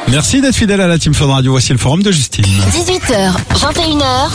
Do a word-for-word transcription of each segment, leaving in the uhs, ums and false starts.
Merci d'être fidèle à la Team Fun Radio. Voici le forum de Justine. dix-huit heures, vingt et une heures.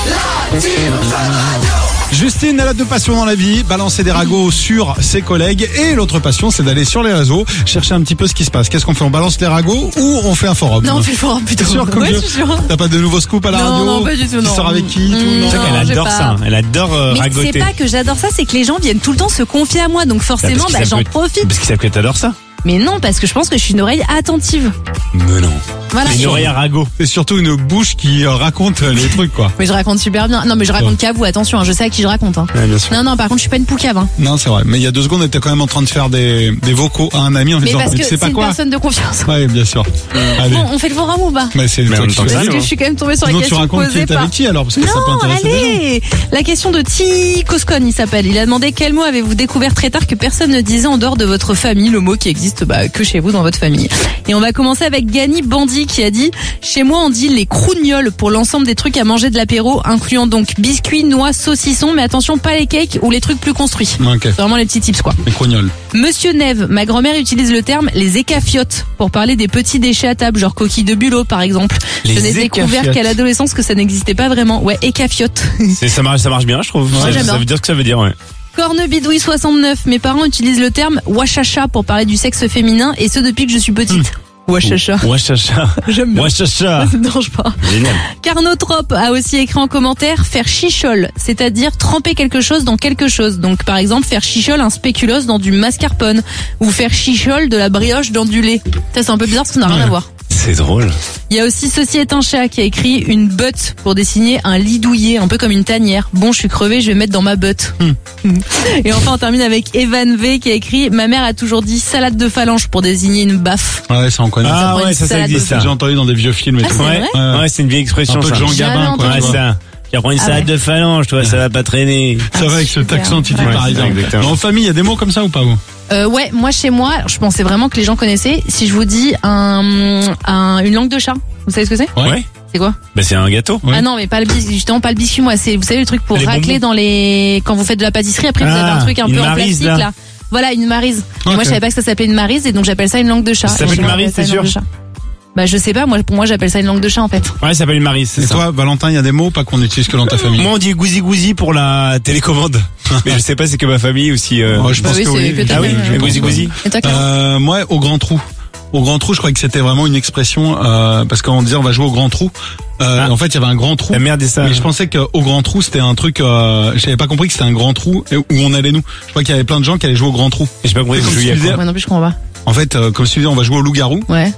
La Team Fun Radio. Justine, elle a deux passions dans la vie, balancer des ragots sur ses collègues, et l'autre passion, c'est d'aller sur les réseaux, chercher un petit peu ce qui se passe. Qu'est-ce qu'on fait? On balance les ragots ou on fait un forum? Non, on fait le forum plutôt. T'es sûr, ouais, je suis sûr. T'as pas de nouveaux scoops à la non, radio? Non, pas du tout, non. Tu sors avec qui? Mmh, tout, non, C'est qu'elle adore ça, elle adore euh, mais ragoter. c'est pas que j'adore ça, c'est que les gens viennent tout le temps se confier à moi, donc forcément, bah, j'en profite. Parce qu'ils savent que t'adores ça. Mais non, parce que je pense que je suis une oreille attentive. Mais non. Voilà. Une oreille à ragot. C'est surtout une bouche qui euh, raconte euh, les trucs, quoi. Mais je raconte super bien. Non, mais je raconte ouais. qu'à vous, attention, hein, je sais à qui je raconte. Hein. Ouais, bien sûr. Non, non, par contre, je suis pas une poucave. Hein. Non, c'est vrai. Mais il y a deux secondes, on était quand même en train de faire des, des vocaux à un ami en mais disant, parce que tu sais c'est pas une quoi. personne de confiance. Ouais, bien sûr. Allez. Bon, on fait le forum ou pas? Mais c'est mais toi en qui même temps que choisis. Parce ça, que je suis quand même tombée sur Sinon, la tu question racontes qui posée est par... avec qui alors? Parce que non, ça peut intéresser des gens. allez. La question de T. Coscon, il s'appelle. Il a demandé quel mot avez-vous découvert très tard que personne ne disait en dehors de votre famille, le mot qui existe bah, que chez vous dans votre famille. Et on va commencer avec Gany Bandit qui a dit chez moi on dit les crougnoles pour l'ensemble des trucs à manger de l'apéro, incluant donc biscuits, noix, saucissons, mais attention pas les cakes ou les trucs plus construits. Ok. C'est vraiment les petits tips quoi. Les crognoles. Monsieur Neve, ma grand-mère utilise le terme les écafiotes pour parler des petits déchets à table, genre coquilles de bulot par exemple. Les Je n'ai découvert écafiotes. qu'à l'adolescence que ça n'existait pas vraiment. Ouais, écafiotes. C'est, ça marche, ça marche bien, je trouve. Ouais, ça, j'aime ça bien. veut dire ce que ça veut dire, ouais. Cornebidouille soixante-neuf, mes parents utilisent le terme wachacha pour parler du sexe féminin et ce depuis que je suis petite. Mmh. Wachacha. Wachacha. J'aime bien. Wachacha. Ça me dérange pas. Génial. Carnotrope a aussi écrit en commentaire faire chichol, c'est-à-dire tremper quelque chose dans quelque chose. Donc par exemple faire chichol un spéculoos dans du mascarpone ou faire chichol de la brioche dans du lait. Ça c'est un peu bizarre parce qu'on n'a rien à voir. C'est drôle. Il y a aussi Ceci est un chat qui a écrit une butte pour désigner un lit douillet, un peu comme une tanière. Bon, je suis crevée, je vais mettre dans ma butte. Mm. Et enfin, on termine avec Evan V qui a écrit ma mère a toujours dit salade de phalange pour désigner une baffe. Ouais, ça on connaît. Ah prend ouais, une ça, ça salade. existe, ça. J'ai entendu dans des vieux films et Ah, tout. c'est Ouais, vrai Ouais. ouais, c'est une vieille expression, Un peu de ça. Jean Jamais Gabin, quoi. Ouais, tu vois. ça. Qui prend une Ah salade ouais. de phalange, toi, ça va pas traîner. C'est vrai que cet super. accent, tu dis Ouais, par exemple. exactement. Mais en famille, il y a des mots comme ça ou pas, vous? Euh, ouais, moi chez moi, je pensais vraiment que les gens connaissaient. Si je vous dis un, un une langue de chat, vous savez ce que c'est? Ouais. Ouais. C'est quoi? Bah, c'est un gâteau. Ouais. Ah non, mais pas le biscuit, justement pas le biscuit. Moi, c'est vous savez le truc pour Les racler bonbons. dans les quand vous faites de la pâtisserie. Après, vous Ah, avez un truc un une peu en maryse, plastique là. là. Voilà, une maryse. Et Ok. moi, je savais pas que ça s'appelait une maryse, et donc j'appelle ça une langue de chat. Ça s'appelle Et une je maryse, appelle ça t'es une langue sûr de chat. Bah je sais pas, moi pour moi j'appelle ça une langue de chat en fait. Ouais, ça s'appelle une maryse, c'est Et ça. toi, Valentin, il y a des mots pas qu'on utilise que dans ta famille? Moi, on dit gousi gousi pour la télécommande. Mais je sais pas, c'est que ma famille aussi. Euh... Ouais, je Bah pense oui, que c'est oui. que ta Ah oui, famille, mais ouais. gousi gousi. Et toi, Clément? Euh, moi, au grand trou. Au grand trou, je croyais que c'était vraiment une expression, euh, parce qu'on disait on va jouer au grand trou. Euh, Ah. En fait, il y avait un grand trou. La merde est ça. Mais je pensais qu'au grand trou, c'était un truc, euh, j'avais pas compris que c'était un grand trou et où on allait nous. Je crois qu'il y avait plein de gens qui allaient jouer au grand trou. J'ai pas compris que Comme vous tu jouiez à disais, quoi. Moi non plus je comprends pas. En fait, euh, comme si tu disais, on va jouer au loup-garou. Ouais.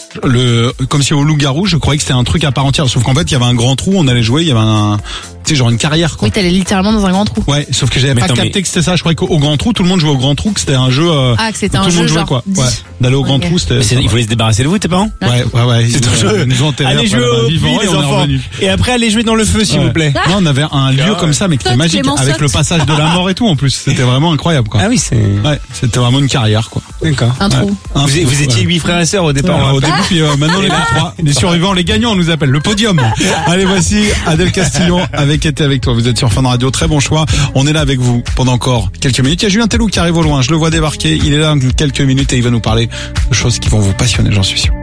Le, comme si au loup-garou, je croyais que c'était un truc à part entière. Sauf qu'en fait, il y avait un grand trou, on allait jouer, il y avait un, tu sais, genre une carrière, quoi. Oui, t'allais littéralement dans un grand trou. Ouais, sauf que j'avais Mais pas attends, capté mais- que c'était ça. Je croyais qu'au grand trou, tout le monde jouait au grand trou, que c'était un jeu. Euh, Ah, que c'était où un tout le jeu monde jouait, genre quoi. dix. Ouais. D'aller au grand Ok. trou, c'était. Mais c'est- il voulait se débarrasser de vous, tes parents? Ouais, ouais, ouais. C'est ils ton nous- jeu. ils nous ont enterrés Allez après jouer là-bas au vivants puits, et les on est enfants. revenus. Et après, allez jouer dans le feu, s'il Ouais. vous plaît. Non, on avait un lieu Ah ouais. comme ça, mais qui était Toi, magique, Clément avec saute. le passage de la mort et tout en plus. C'était vraiment incroyable, quoi. Ah oui, c'est. Ouais, c'était vraiment une carrière, quoi. D'accord. Un trou. Un Vous, trou, vous étiez ouais. huit frères et sœurs au départ. Ouais, on au rappelle. début, puis euh, maintenant les trois, les survivants, les gagnants, on nous appelle le podium. Allez, voici Adèle Castillon avec Été avec toi. Vous êtes sur Fun Radio, très bon choix. On est là avec vous pendant encore quelques minutes. Il y a Julien Tellou qui arrive au loin. Je le vois débarquer. Il est là dans quelques minutes et il va nous parler de choses qui vont vous passionner, j'en suis sûr.